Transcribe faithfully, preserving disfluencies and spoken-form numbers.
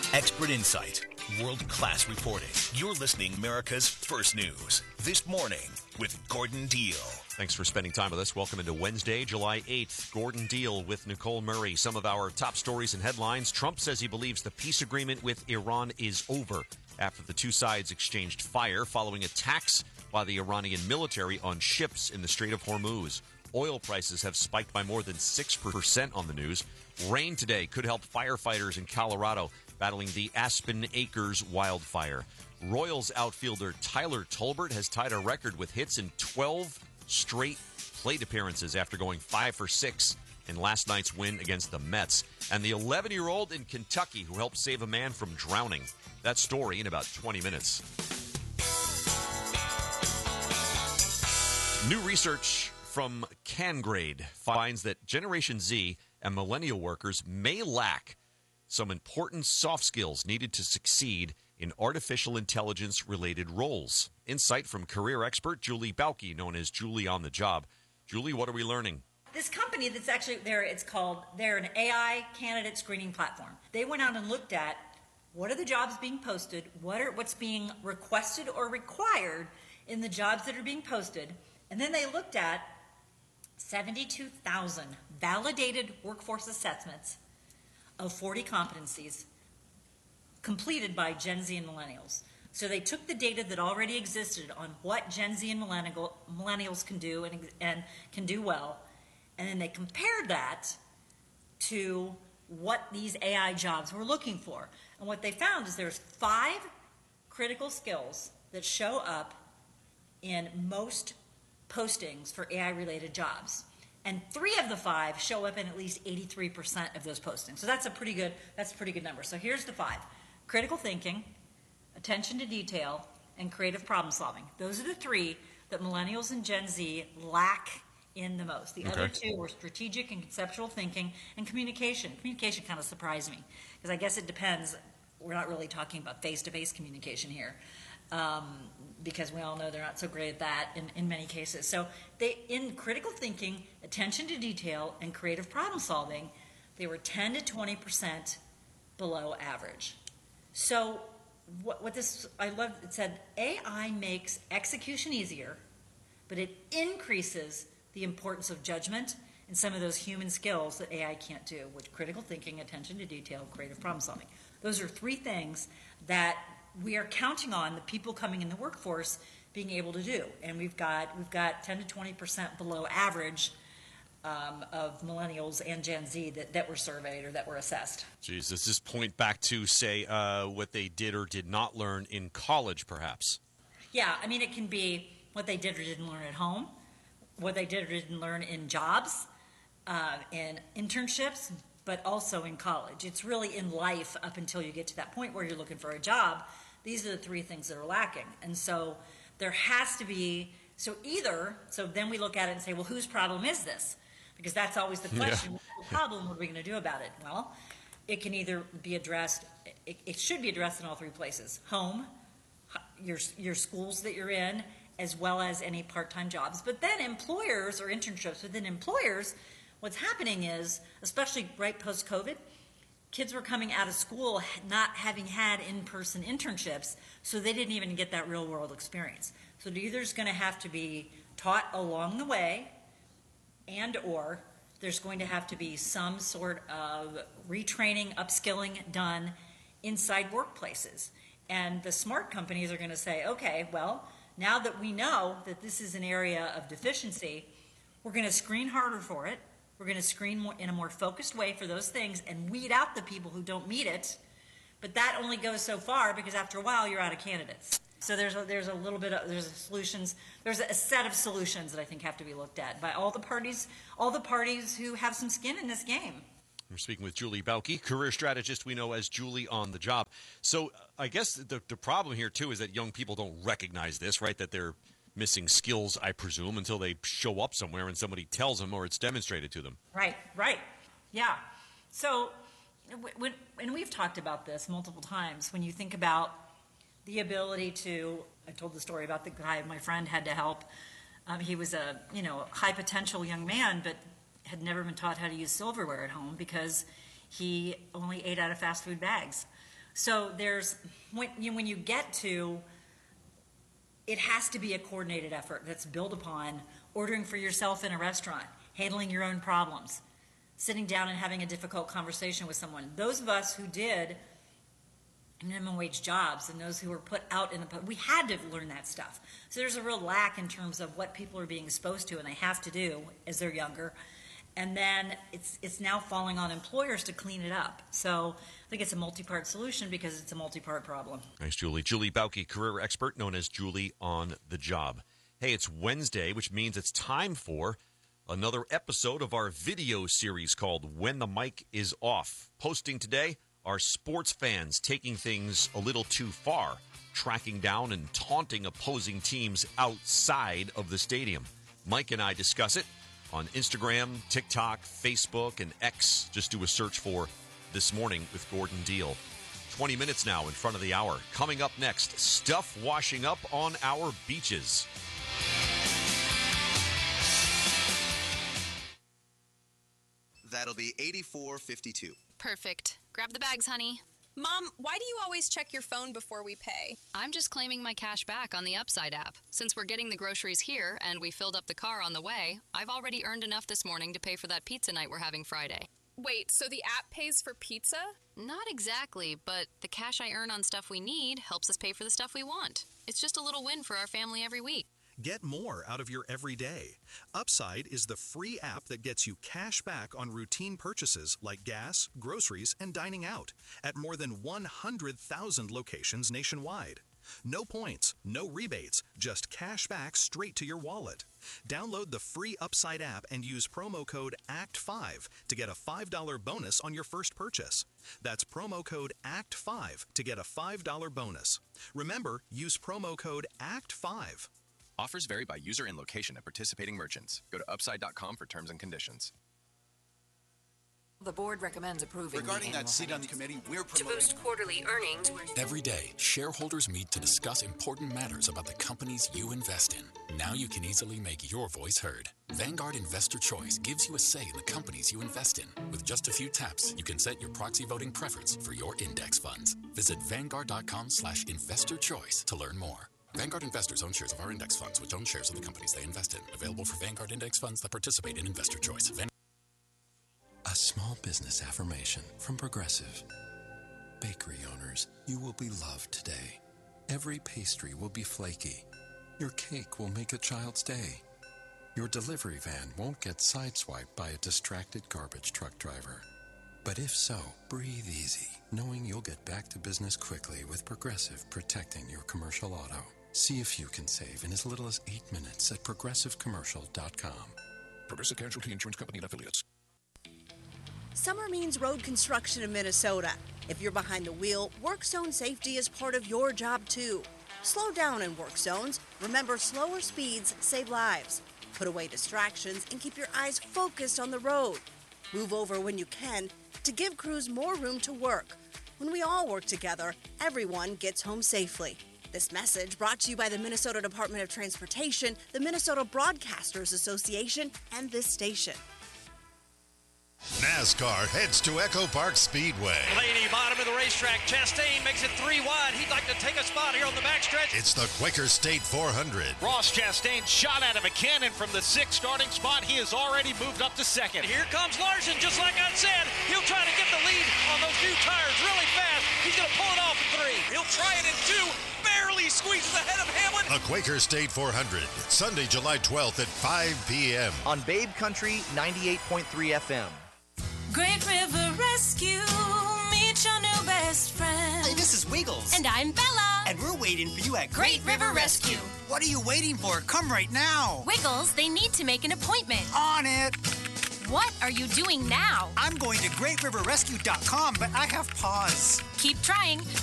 Expert insight, world-class reporting. You're listening America's First News. This morning with Gordon Deal. Thanks for spending time with us. Welcome into Wednesday, July eighth. Gordon Deal with Nicole Murray. Some of our top stories and headlines. Trump says he believes the peace agreement with Iran is over after the two sides exchanged fire following attacks by the Iranian military on ships in the Strait of Hormuz. Oil prices have spiked by more than six percent on the news. Rain today could help firefighters in Colorado battling the Aspen Acres wildfire. Royals outfielder Tyler Tolbert has tied a record with hits in twelve straight plate appearances after going five for six in last night's win against the Mets. And the eleven-year-old in Kentucky who helped save a man from drowning. That story in about twenty minutes. New research from CanGrade finds that Generation Z and millennial workers may lack some important soft skills needed to succeed in artificial intelligence-related roles. Insight from career expert Julie Bauke, known as Julie on the Job. Julie, what are we learning? This company that's actually there, it's called, they're an A I candidate screening platform. They went out and looked at what are the jobs being posted, what are what's being requested or required in the jobs that are being posted, and then they looked at seventy-two thousand validated workforce assessments of forty competencies completed by Gen Z and millennials. So they took the data that already existed on what Gen Z and millennial, millennials can do and, and can do well, and then they compared that to what these A I jobs were looking for. And what they found is there's five critical skills that show up in most postings for A I-related jobs. And three of the five show up in at least eighty-three percent of those postings. So that's a pretty good, that's a pretty good number. So here's the five. Critical thinking, attention to detail, and creative problem solving. Those are the three that millennials and Gen Z lack in the most. The okay. other two were strategic and conceptual thinking and communication. Communication kind of surprised me because I guess it depends. We're not really talking about face-to-face communication here. Um, because we all know they're not so great at that in, in many cases. So they, in critical thinking, attention to detail, and creative problem solving, they were ten to twenty percent below average. So what, what this, I love, it said, A I makes execution easier, but it increases the importance of judgment and some of those human skills that A I can't do, with critical thinking, attention to detail, creative problem solving. Those are three things that we are counting on the people coming in the workforce being able to do, and we've got we've got ten to twenty percent below average um, of millennials and Gen Z that, that were surveyed or that were assessed. Geez, does this point back to, say, uh, what they did or did not learn in college, perhaps? Yeah, I mean, it can be what they did or didn't learn at home, what they did or didn't learn in jobs, uh, in internships, but also in college. It's really in life up until you get to that point where you're looking for a job. These are the three things that are lacking. And so there has to be, so either, so then we look at it and say, well, whose problem is this? Because that's always the question. Yeah. What's the problem? What are we going to do about it? Well, it can either be addressed, it, it should be addressed in all three places. Home, your, your schools that you're in, as well as any part-time jobs. But then employers or internships within employers, what's happening is, especially right post-COVID, kids were coming out of school not having had in-person internships, so they didn't even get that real-world experience. So it either is going to have to be taught along the way, and or there's going to have to be some sort of retraining, upskilling done inside workplaces. And the smart companies are going to say, okay, well, now that we know that this is an area of deficiency, we're going to screen harder for it. We're going to screen more, in a more focused way for those things and weed out the people who don't meet it. But that only goes so far because after a while you're out of candidates. So there's a, there's a little bit of, there's a solutions, there's a set of solutions that I think have to be looked at by all the parties, all the parties who have some skin in this game. We're speaking with Julie Bauke, career strategist we know as Julie on the Job. So I guess the, the problem here, too, is that young people don't recognize this, right, that they're missing skills, I presume, until they show up somewhere and somebody tells them or it's demonstrated to them. Right, right. Yeah. So, when, and we've talked about this multiple times, when you think about the ability to, I told the story about the guy my friend had to help. Um, he was a, you know, high potential young man, but had never been taught how to use silverware at home because he only ate out of fast food bags. So there's, when you, when you get to, it has to be a coordinated effort that's built upon ordering for yourself in a restaurant, handling your own problems, sitting down and having a difficult conversation with someone. Those of us who did minimum wage jobs and those who were put out in the, we had to learn that stuff. So there's a real lack in terms of what people are being exposed to and they have to do as they're younger. And then it's it's now falling on employers to clean it up. So I think it's a multi-part solution because it's a multi-part problem. Thanks, Julie. Julie Bauke, career expert known as Julie on the Job. Hey, it's Wednesday, which means it's time for another episode of our video series called When the Mic is Off. Posting today are sports fans taking things a little too far, tracking down and taunting opposing teams outside of the stadium. Mike and I discuss it on Instagram, TikTok, Facebook, and X. Just do a search for This Morning with Gordon Deal. twenty minutes now in front of the hour. Coming up next, stuff washing up on our beaches. That'll be eighty-four fifty-two. Perfect. Grab the bags, honey. Mom, why do you always check your phone before we pay? I'm just claiming my cash back on the Upside app. Since we're getting the groceries here and we filled up the car on the way, I've already earned enough this morning to pay for that pizza night we're having Friday. Wait, so the app pays for pizza? Not exactly, but the cash I earn on stuff we need helps us pay for the stuff we want. It's just a little win for our family every week. Get more out of your everyday. Upside is the free app that gets you cash back on routine purchases like gas, groceries, and dining out at more than one hundred thousand locations nationwide. No points, no rebates, just cash back straight to your wallet. Download the free Upside app and use promo code A C T five to get a five dollars bonus on your first purchase. That's promo code A C T five to get a five dollars bonus. Remember, use promo code A C T five. Offers vary by user and location at participating merchants. Go to upside dot com for terms and conditions. The board recommends approving Regarding the that seat on the committee, we're to promoting... boost quarterly earnings. Every day, shareholders meet to discuss important matters about the companies you invest in. Now you can easily make your voice heard. Vanguard Investor Choice gives you a say in the companies you invest in. With just a few taps, you can set your proxy voting preference for your index funds. Visit vanguard dot com slash investor choice to learn more. Vanguard investors own shares of our index funds, which own shares of the companies they invest in. Available for Vanguard index funds that participate in Investor Choice. Van- A small business affirmation from Progressive. Bakery owners, you will be loved today. Every pastry will be flaky. Your cake will make a child's day. Your delivery van won't get sideswiped by a distracted garbage truck driver. But if so, breathe easy, knowing you'll get back to business quickly with Progressive protecting your commercial auto. See if you can save in as little as eight minutes at progressive commercial dot com. Progressive Casualty Insurance Company and Affiliates. Summer means road construction in Minnesota. If you're behind the wheel, work zone safety is part of your job too. Slow down in work zones. Remember, slower speeds save lives. Put away distractions and keep your eyes focused on the road. Move over when you can to give crews more room to work. When we all work together, everyone gets home safely. This message brought to you by the Minnesota Department of Transportation, the Minnesota Broadcasters Association, and this station. NASCAR heads to Echo Park Speedway. Blaney, bottom of the racetrack. Chastain makes it three wide. He'd like to take a spot here on the backstretch. It's the Quaker State four hundred. Ross Chastain shot out of a cannon from the sixth starting spot. He has already moved up to second. Here comes Larson, just like I said. He'll try to get the lead on those new tires really fast. He's going to pull it off in three. He'll try it in two. Barely squeezes ahead of Hamlin. The Quaker State four hundred, Sunday, July twelfth at five p.m. on Babe Country ninety-eight point three F M. Great River Rescue, meet your new best friend. Hey, this is Wiggles. And I'm Bella. And we're waiting for you at Great, Great River, River Rescue. Rescue. What are you waiting for? Come right now. Wiggles, they need to make an appointment. On it. What are you doing now? I'm going to great river rescue dot com, but I have paws. Keep trying.